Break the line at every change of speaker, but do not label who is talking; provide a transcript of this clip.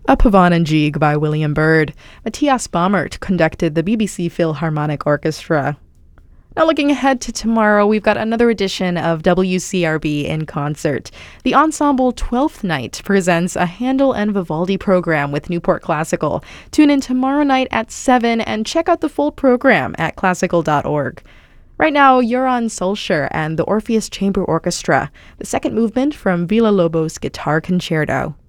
A Pavane and Gigue by William Byrd. Matthias Baumert conducted the BBC Philharmonic Orchestra. Now looking ahead to tomorrow, we've got another edition of WCRB in concert. The Ensemble 12th Night presents a Handel and Vivaldi program with Newport Classical. Tune in tomorrow night at 7 and check out the full program at classical.org. Right now, Joran Solskjaer and the Orpheus Chamber Orchestra, the second movement from Villa-Lobos Guitar Concerto.